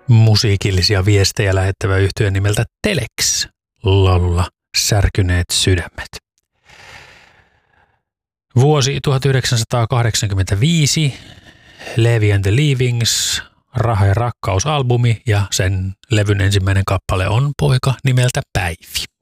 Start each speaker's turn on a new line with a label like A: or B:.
A: musiikillisia viestejä lähettävä yhtye nimeltä Telex. Laululla Särkyneet sydämet. Vuosi 1985, Levi and the Leavings, Raha ja rakkaus -albumi ja sen levyn ensimmäinen kappale on poika nimeltä Päivi.